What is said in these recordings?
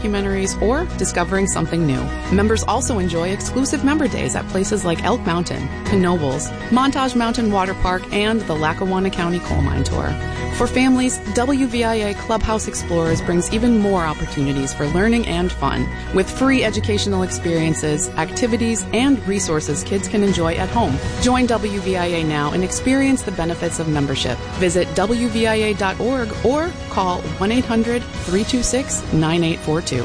documentaries, or discovering something new. Members also enjoy exclusive member days at places like Elk Mountain, Knoebels, Montage Mountain Water Park, and the Lackawanna County Coal Mine Tour. For families, WVIA Clubhouse Explorers brings even more opportunities for learning and fun, with free educational experiences, activities, and resources kids can enjoy at home. Join WVIA now and experience the benefits of membership. Visit WVIA.org or call 1-800-326-9842.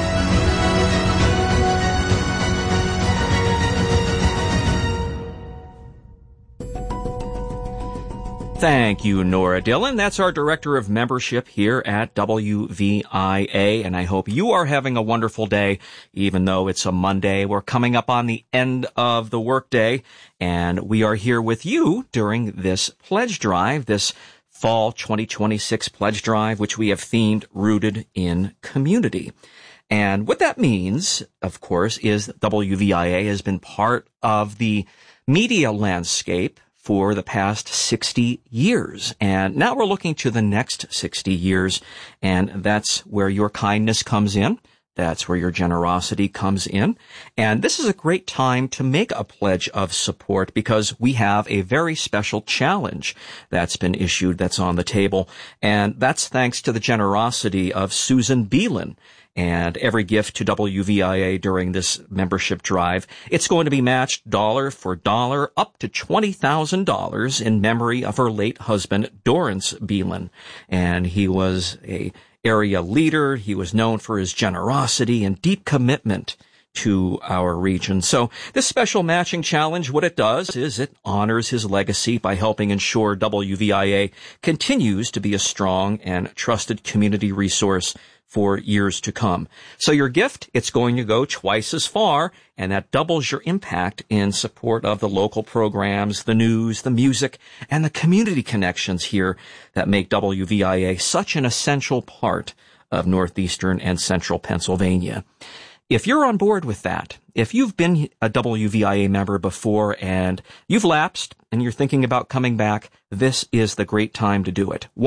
Thank you, Nora Dillon. That's our Director of Membership here at WVIA, and I hope you are having a wonderful day, even though it's a Monday. We're coming up on the end of the workday, and we are here with you during this pledge drive, this Fall 2026 pledge drive, which we have themed Rooted in Community. And what that means, of course, is WVIA has been part of the media landscape for the past 60 years. And now we're looking to the next 60 years, and that's where your kindness comes in. That's where your generosity comes in. And this is a great time to make a pledge of support because we have a very special challenge that's been issued that's on the table. And that's thanks to the generosity of Susan Beelan. And every gift to WVIA during this membership drive, it's going to be matched dollar for dollar up to $20,000 in memory of her late husband, Dorrance Beelan. And he was a area leader. He was known for his generosity and deep commitment to our region. So this special matching challenge, what it does is it honors his legacy by helping ensure WVIA continues to be a strong and trusted community resource for years to come. So your gift, it's going to go twice as far, and that doubles your impact in support of the local programs, the news, the music, and the community connections here that make WVIA such an essential part of northeastern and central Pennsylvania. If you're on board with that, if you've been a WVIA member before and you've lapsed and you're thinking about coming back, this is the great time to do it.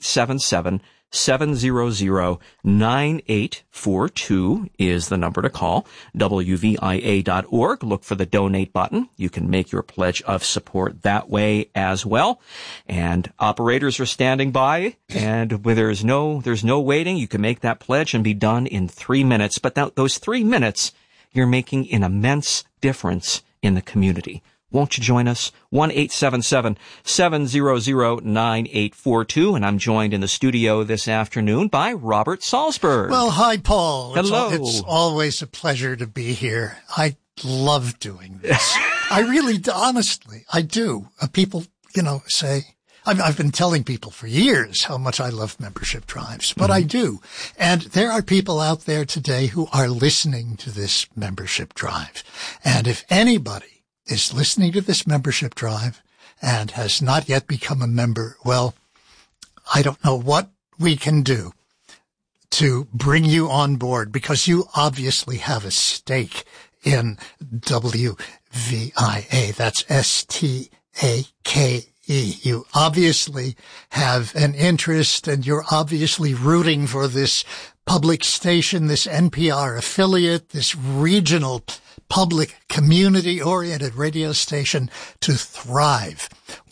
1-877-700-9842 is the number to call. WVIA.org. Look for the donate button. You can make your pledge of support that way as well. And operators are standing by, and there's no waiting. You can make that pledge and be done in 3 minutes. But those 3 minutes, you're making an immense difference in the community. Won't you join us? 1-877-700-9842. And I'm joined in the studio this afternoon by Robert Salzberg. Well, hi, Paul. Hello. It's always a pleasure to be here. I love doing this. I really, honestly, I do. People, say, I've been telling people for years how much I love membership drives, but I do. And there are people out there today who are listening to this membership drive. And if anybody is listening to this membership drive and has not yet become a member, well, I don't know what we can do to bring you on board because you obviously have a stake in WVIA. That's STAKE. You obviously have an interest and you're obviously rooting for this public station, this NPR affiliate, this regional public community-oriented radio station to thrive.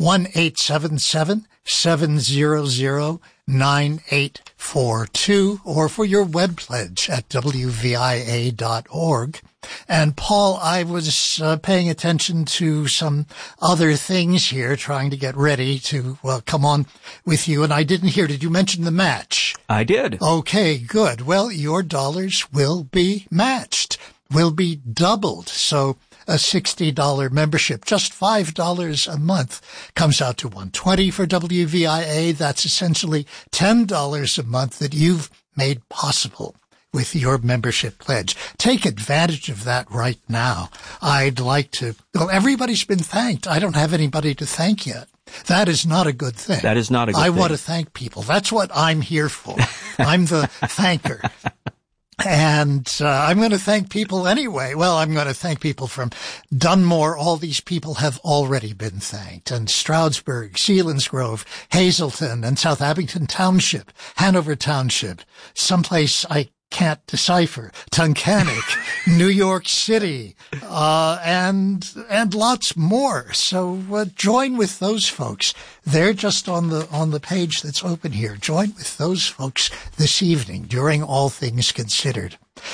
1-877-700-9842 or for your web pledge at WVIA.org. And Paul, I was paying attention to some other things here, trying to get ready to come on with you, and I didn't hear. Did you mention the match? I did. Okay, good. Well, your dollars will be matched, will be doubled. So a $60 membership, just $5 a month, comes out to $120 for WVIA. That's essentially $10 a month that you've made possible with your membership pledge. Take advantage of that right now. I'd like to, everybody's been thanked. I don't have anybody to thank yet. That is not a good thing. That is not a good thing. I want to thank people. That's what I'm here for. I'm the thanker. And I'm going to thank people anyway. Well, I'm going to thank people from Dunmore. All these people have already been thanked. And Stroudsburg, Selinsgrove, Hazleton, and South Abington Township, Hanover Township, someplace I can't decipher, Tunkhannock, New York City, and lots more. So join with those folks. They're just on the page that's open here. Join with those folks this evening during All Things Considered.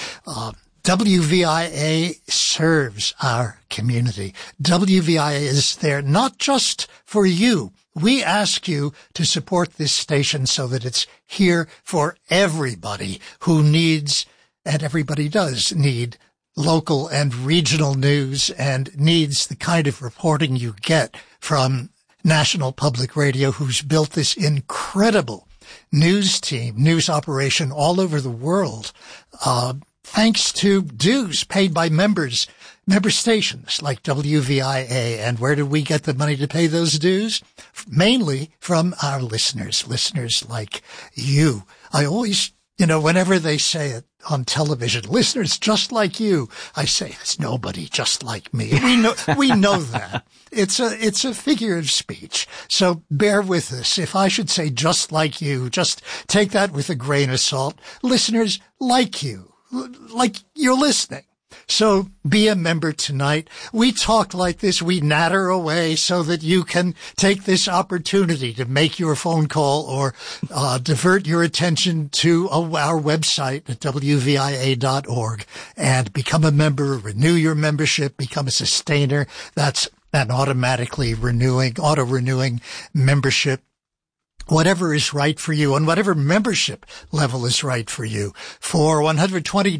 WVIA serves our community. WVIA is there not just for you. We ask you to support this station so that it's here for everybody who needs, and everybody does need, local and regional news and needs the kind of reporting you get from National Public Radio, who's built this incredible news team, news operation all over the world, thanks to dues paid by member stations like WVIA. And where do we get the money to pay those dues? Mainly from our listeners like you. I always, whenever they say it on television, listeners just like you, I say, it's nobody just like me. We know that. It's a figure of speech. So bear with us. If I should say just like you, just take that with a grain of salt. Listeners like you. Like you're listening. So be a member tonight. We talk like this. We natter away so that you can take this opportunity to make your phone call or divert your attention to our website at wvia.org and become a member, renew your membership, become a sustainer. That's an auto-renewing membership. Whatever is right for you and whatever membership level is right for you. For $120,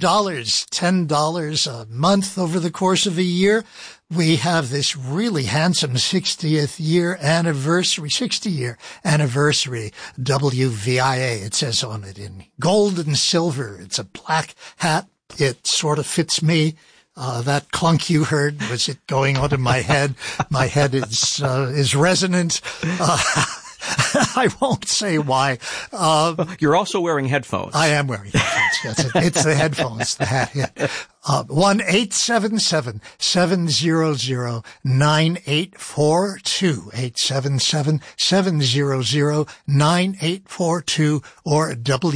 $10 a month over the course of a year, we have this really handsome 60-year anniversary WVIA. It says on it in gold and silver. It's a black hat. It sort of fits me. That clunk you heard, was it going onto my head? My head is resonant. I won't say why. You're also wearing headphones. I am wearing headphones. Yes, it's the headphones, the hat. Yeah. 1-877-700-9842. 877-700-9842 or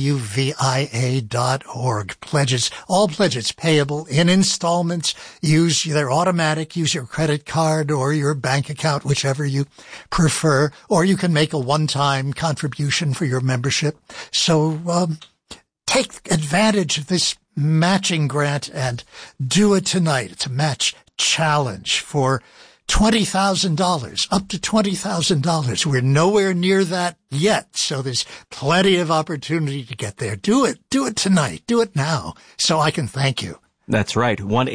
WVIA.org. Pledges, all pledges payable in installments. They're automatic. Use your credit card or your bank account, whichever you prefer, or you can make a one-time contribution for your membership. So, take advantage of this matching grant and do it tonight. It's a match challenge for $20,000, up to $20,000. We're nowhere near that yet, so there's plenty of opportunity to get there. Do it tonight. Do it now, so I can thank you. That's right.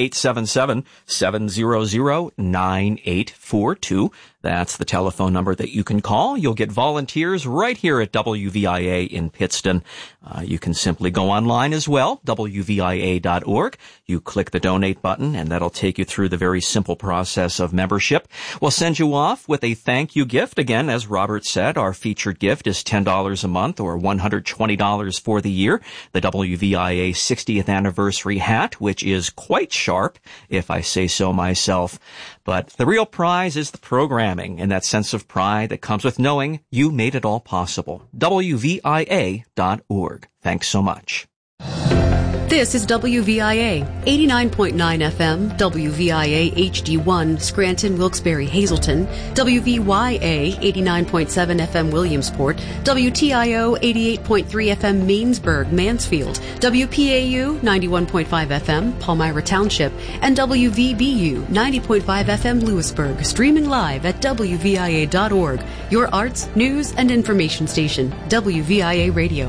1-877-700-9842. That's the telephone number that you can call. You'll get volunteers right here at WVIA in Pittston. You can simply go online as well, WVIA.org. You click the donate button, and that'll take you through the very simple process of membership. We'll send you off with a thank you gift. Again, as Robert said, our featured gift is $10 a month or $120 for the year. The WVIA 60th anniversary hat, which is quite sharp, if I say so myself. But the real prize is the programming and that sense of pride that comes with knowing you made it all possible. WVIA.org. Thanks so much. This is WVIA, 89.9 FM, WVIA HD1, Scranton, Wilkes-Barre, Hazleton, WVYA, 89.7 FM, Williamsport, WTIO, 88.3 FM, Mainsburg, Mansfield, WPAU, 91.5 FM, Palmyra Township, and WVBU, 90.5 FM, Lewisburg, streaming live at WVIA.org, your arts, news, and information station, WVIA Radio.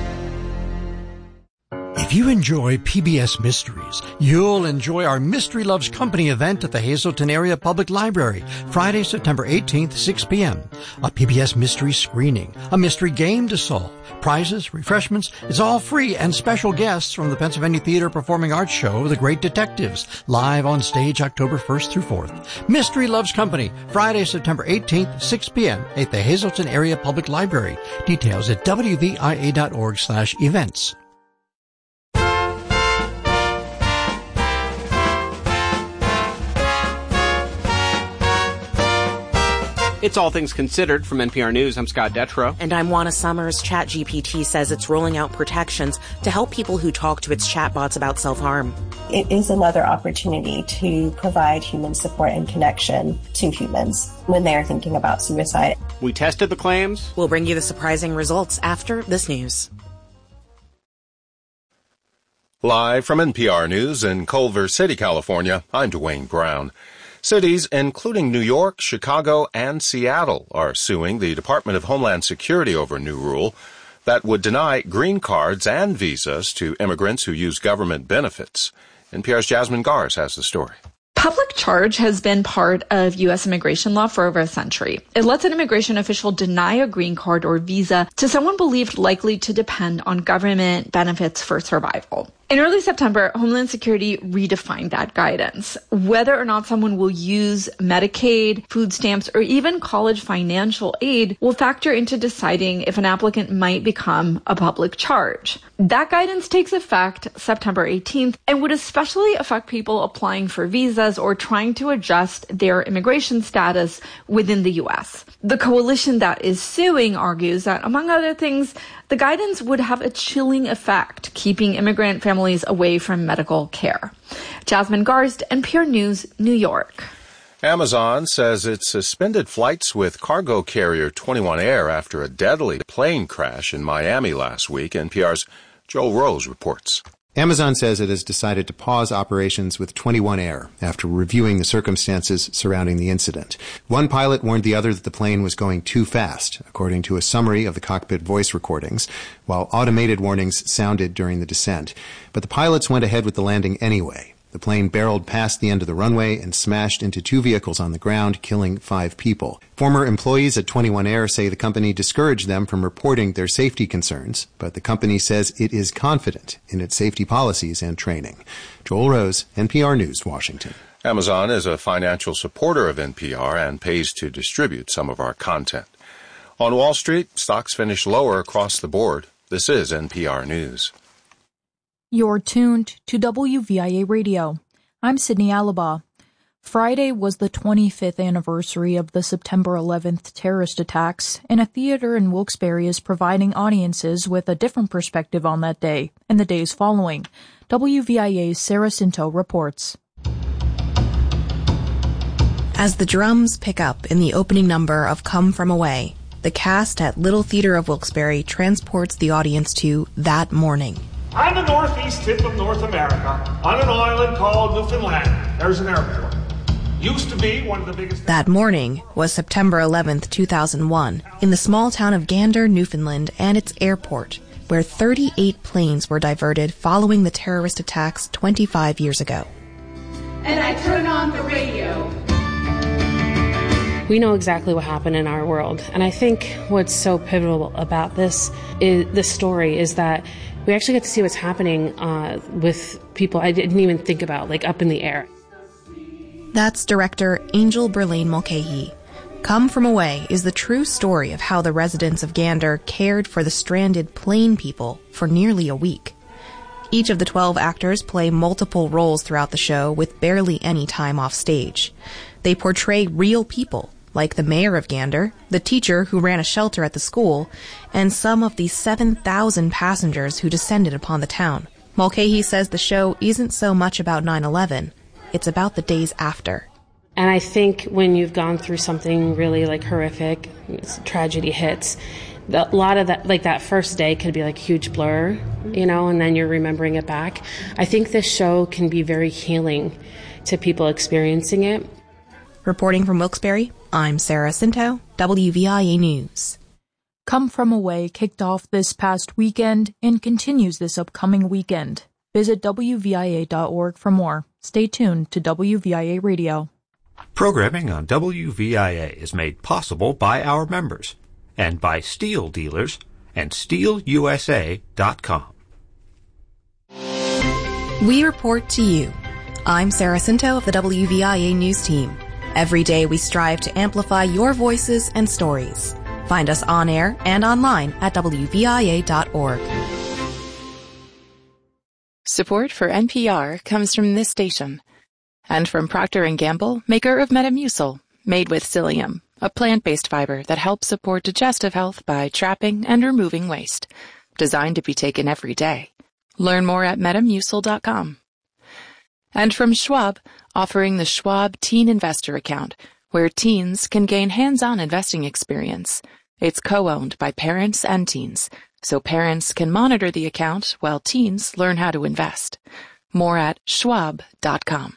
If you enjoy PBS Mysteries, you'll enjoy our Mystery Loves Company event at the Hazleton Area Public Library, Friday, September 18th, 6 p.m. A PBS mystery screening, a mystery game to solve, prizes, refreshments. It's all free, and special guests from the Pennsylvania Theater Performing Arts Show, The Great Detectives, live on stage October 1st through 4th. Mystery Loves Company, Friday, September 18th, 6 p.m. at the Hazleton Area Public Library. Details at wvia.org/events. It's All Things Considered from NPR News. I'm Scott Detrow. And I'm Juana Summers. ChatGPT says it's rolling out protections to help people who talk to its chatbots about self-harm. It is another opportunity to provide human support and connection to humans when they are thinking about suicide. We tested the claims. We'll bring you the surprising results after this news. Live from NPR News in Culver City, California, I'm Dwayne Brown. Cities, including New York, Chicago, and Seattle, are suing the Department of Homeland Security over a new rule that would deny green cards and visas to immigrants who use government benefits. NPR's Jasmine Gars has the story. Public charge has been part of U.S. immigration law for over a century. It lets an immigration official deny a green card or visa to someone believed likely to depend on government benefits for survival. In early September, Homeland Security redefined that guidance. Whether or not someone will use Medicaid, food stamps, or even college financial aid will factor into deciding if an applicant might become a public charge. That guidance takes effect September 18th and would especially affect people applying for visas or trying to adjust their immigration status within the U.S. The coalition that is suing argues that, among other things, the guidance would have a chilling effect, keeping immigrant families away from medical care. Jasmine Garst, NPR News, New York. Amazon says it suspended flights with cargo carrier 21 Air after a deadly plane crash in Miami last week. NPR's Joel Rose reports. Amazon says it has decided to pause operations with 21 Air after reviewing the circumstances surrounding the incident. One pilot warned the other that the plane was going too fast, according to a summary of the cockpit voice recordings, while automated warnings sounded during the descent. But the pilots went ahead with the landing anyway. The plane barreled past the end of the runway and smashed into two vehicles on the ground, killing 5 people. Former employees at 21 Air say the company discouraged them from reporting their safety concerns, but the company says it is confident in its safety policies and training. Joel Rose, NPR News, Washington. Amazon is a financial supporter of NPR and pays to distribute some of our content. On Wall Street, stocks finished lower across the board. This is NPR News. You're tuned to WVIA Radio. I'm Sydney Alaba. Friday was the 25th anniversary of the September 11th terrorist attacks, and a theater in Wilkes-Barre is providing audiences with a different perspective on that day and the days following. WVIA's Sarah Cinto reports. As the drums pick up in the opening number of Come From Away, the cast at Little Theater of Wilkes-Barre transports the audience to that morning. On the northeast tip of North America, on an island called Newfoundland, there's an airport. Used to be one of the biggest... That morning was September 11th, 2001, in the small town of Gander, Newfoundland, and its airport, where 38 planes were diverted following the terrorist attacks 25 years ago. And I turn on the radio. We know exactly what happened in our world. And I think what's so pivotal about this story is that we actually get to see what's happening with people I didn't even think about, like up in the air. That's director Angel Berlane Mulcahy. Come From Away is the true story of how the residents of Gander cared for the stranded plane people for nearly a week. Each of the 12 actors play multiple roles throughout the show with barely any time off stage. They portray real people, like the mayor of Gander, the teacher who ran a shelter at the school, and some of the 7,000 passengers who descended upon the town. Mulcahy says the show isn't so much about 9/11, it's about the days after. And I think when you've gone through something really like horrific, tragedy hits, a lot of that, like that first day could be like a huge blur, and then you're remembering it back. I think this show can be very healing to people experiencing it. Reporting from Wilkes-Barre, I'm Sarah Cinto, WVIA News. Come From Away kicked off this past weekend and continues this upcoming weekend. Visit WVIA.org for more. Stay tuned to WVIA Radio. Programming on WVIA is made possible by our members and by Steel Dealers and SteelUSA.com. We report to you. I'm Sarah Cinto of the WVIA News Team. Every day we strive to amplify your voices and stories. Find us on air and online at WVIA.org. Support for NPR comes from this station and from Procter & Gamble, maker of Metamucil, made with psyllium, a plant-based fiber that helps support digestive health by trapping and removing waste. Designed to be taken every day. Learn more at metamucil.com. And from Schwab, offering the Schwab Teen Investor Account, where teens can gain hands-on investing experience. It's co-owned by parents and teens, so parents can monitor the account while teens learn how to invest. More at schwab.com.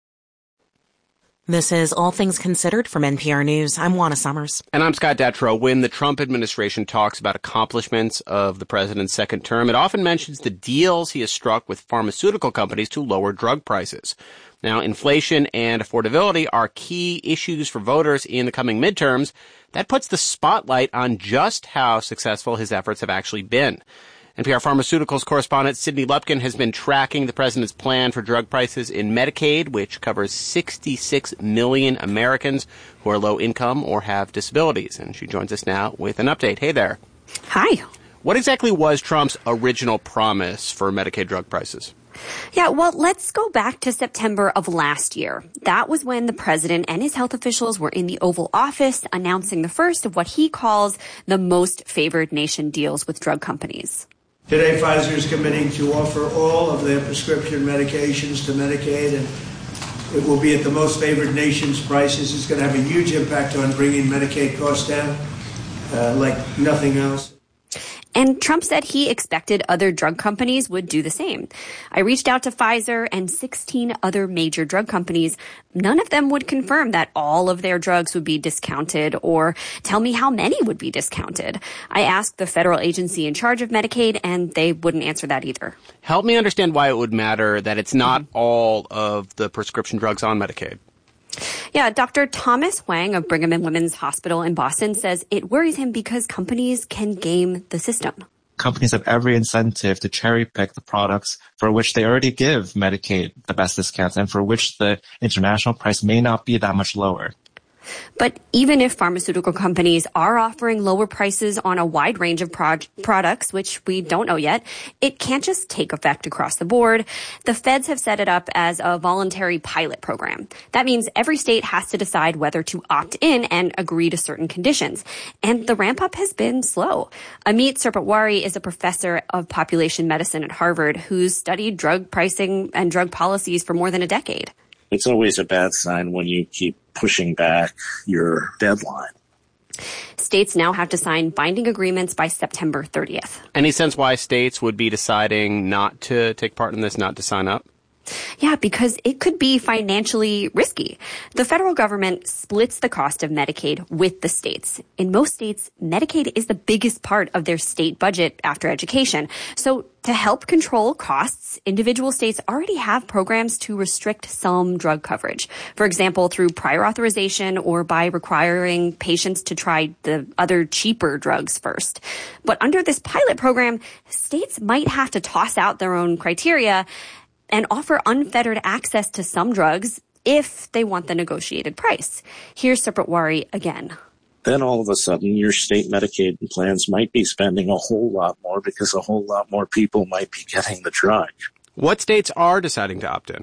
This is All Things Considered from NPR News. I'm Juana Summers. And I'm Scott Detrow. When the Trump administration talks about accomplishments of the president's second term, it often mentions the deals he has struck with pharmaceutical companies to lower drug prices. Now, inflation and affordability are key issues for voters in the coming midterms. That puts the spotlight on just how successful his efforts have actually been. NPR Pharmaceuticals correspondent Sidney Lupkin has been tracking the president's plan for drug prices in Medicaid, which covers 66 million Americans who are low income or have disabilities. And she joins us now with an update. Hey there. Hi. What exactly was Trump's original promise for Medicaid drug prices? Yeah, well, let's go back to September of last year. That was when the president and his health officials were in the Oval Office announcing the first of what he calls the most favored nation deals with drug companies. Today, Pfizer is committing to offer all of their prescription medications to Medicaid, and it will be at the most favored nation's prices. It's going to have a huge impact on bringing Medicaid costs down like nothing else. And Trump said he expected other drug companies would do the same. I reached out to Pfizer and 16 other major drug companies. None of them would confirm that all of their drugs would be discounted or tell me how many would be discounted. I asked the federal agency in charge of Medicaid, and they wouldn't answer that either. Help me understand why it would matter that it's not all of the prescription drugs on Medicaid. Yeah, Dr. Thomas Wang of Brigham and Women's Hospital in Boston says it worries him because companies can game the system. Companies have every incentive to cherry pick the products for which they already give Medicaid the best discounts and for which the international price may not be that much lower. But even if pharmaceutical companies are offering lower prices on a wide range of products, which we don't know yet, it can't just take effect across the board. The feds have set it up as a voluntary pilot program. That means every state has to decide whether to opt in and agree to certain conditions. And the ramp up has been slow. Amit Sirpatwari is a professor of population medicine at Harvard who's studied drug pricing and drug policies for more than a decade. It's always a bad sign when you keep pushing back your deadline. States now have to sign binding agreements by September 30th. Any sense why states would be deciding not to take part in this, not to sign up? Yeah, because it could be financially risky. The federal government splits the cost of Medicaid with the states. In most states, Medicaid is the biggest part of their state budget after education. So to help control costs, individual states already have programs to restrict some drug coverage. For example, through prior authorization or by requiring patients to try the other cheaper drugs first. But under this pilot program, states might have to toss out their own criteria and offer unfettered access to some drugs if they want the negotiated price. Here's Sirpatwari again. Then all of a sudden, your state Medicaid plans might be spending a whole lot more because a whole lot more people might be getting the drug. What states are deciding to opt in?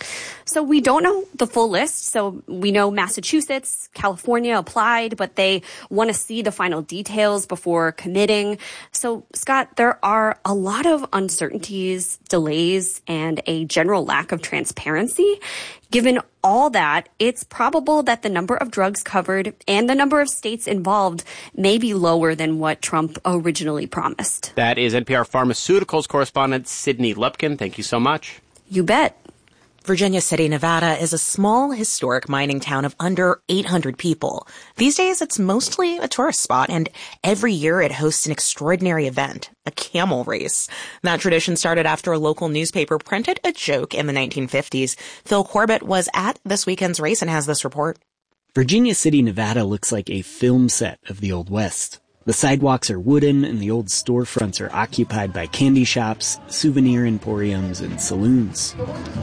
So we don't know the full list. So we know Massachusetts, California applied, but they want to see the final details before committing. So, Scott, there are a lot of uncertainties, delays, and a general lack of transparency. Given all that, it's probable that the number of drugs covered and the number of states involved may be lower than what Trump originally promised. That is NPR Pharmaceuticals correspondent Sidney Lupkin. Thank you so much. You bet. Virginia City, Nevada is a small, historic mining town of under 800 people. These days, it's mostly a tourist spot, and every year it hosts an extraordinary event, a camel race. That tradition started after a local newspaper printed a joke in the 1950s. Phil Corbett was at this weekend's race and has this report. Virginia City, Nevada looks like a film set of the Old West. The sidewalks are wooden and the old storefronts are occupied by candy shops, souvenir emporiums, and saloons.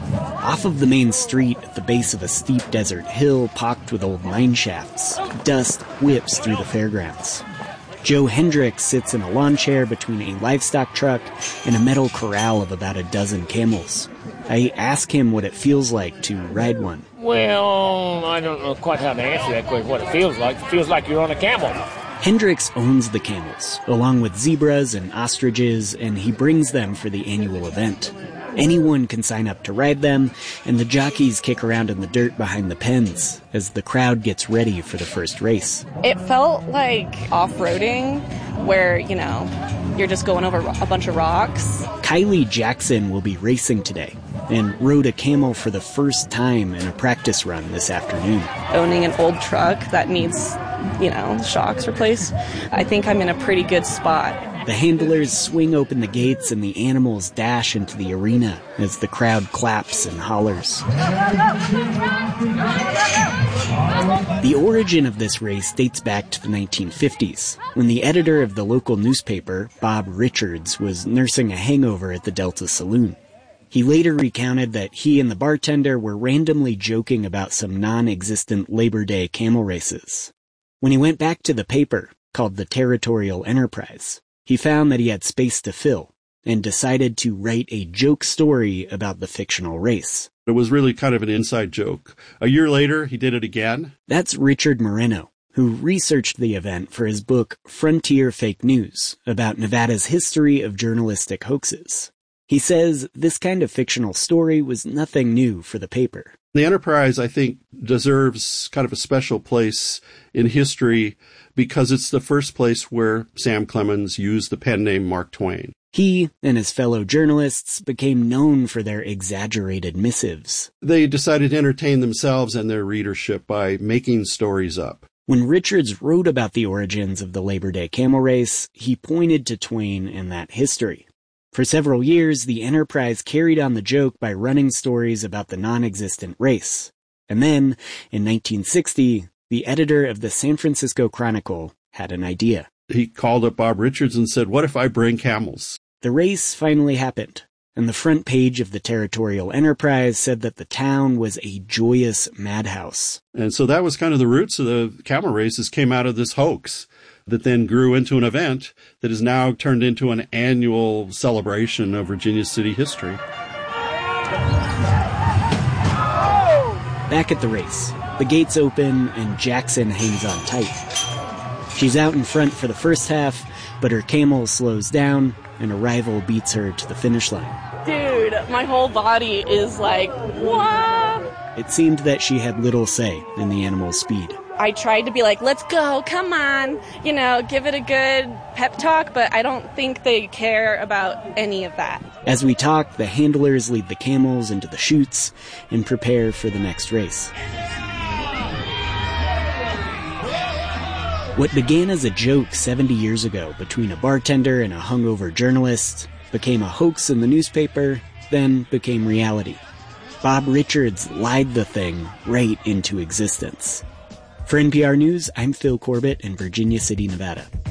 Off of the main street, at the base of a steep desert hill pocked with old mine shafts, dust whips through the fairgrounds. Joe Hendricks sits in a lawn chair between a livestock truck and a metal corral of about a dozen camels. I ask him what it feels like to ride one. Well, I don't know quite how to answer that question, what it feels like. It feels like you're on a camel. Hendricks owns the camels, along with zebras and ostriches, and he brings them for the annual event. Anyone can sign up to ride them, and the jockeys kick around in the dirt behind the pens as the crowd gets ready for the first race. It felt like off-roading, where, you're just going over a bunch of rocks. Kylie Jackson will be racing today and rode a camel for the first time in a practice run this afternoon. Owning an old truck that needs, shocks replaced, I think I'm in a pretty good spot. The handlers swing open the gates and the animals dash into the arena as the crowd claps and hollers. The origin of this race dates back to the 1950s, when the editor of the local newspaper, Bob Richards, was nursing a hangover at the Delta Saloon. He later recounted that he and the bartender were randomly joking about some non-existent Labor Day camel races. When he went back to the paper, called the Territorial Enterprise, he found that he had space to fill and decided to write a joke story about the fictional race. It was really kind of an inside joke. A year later, he did it again. That's Richard Moreno, who researched the event for his book Frontier Fake News, about Nevada's history of journalistic hoaxes. He says this kind of fictional story was nothing new for the paper. The Enterprise, I think, deserves kind of a special place in history because it's the first place where Sam Clemens used the pen name Mark Twain. He and his fellow journalists became known for their exaggerated missives. They decided to entertain themselves and their readership by making stories up. When Richards wrote about the origins of the Labor Day camel race, he pointed to Twain and that history. For several years, the Enterprise carried on the joke by running stories about the non-existent race. And then, in 1960, the editor of the San Francisco Chronicle had an idea. He called up Bob Richards and said, "What if I bring camels?" The race finally happened, and the front page of the Territorial Enterprise said that the town was a joyous madhouse. And so that was kind of the roots of the camel races, came out of this hoax that then grew into an event that is now turned into an annual celebration of Virginia City history. Back at the race, the gates open and Jackson hangs on tight. She's out in front for the first half, but her camel slows down and a rival beats her to the finish line. Dude, my whole body is like, what? It seemed that she had little say in the animal's speed. I tried to be like, let's go, come on, give it a good pep talk, but I don't think they care about any of that. As we talk, the handlers lead the camels into the chutes and prepare for the next race. What began as a joke 70 years ago between a bartender and a hungover journalist became a hoax in the newspaper, then became reality. Bob Richards lied the thing right into existence. For NPR News, I'm Phil Corbett in Virginia City, Nevada.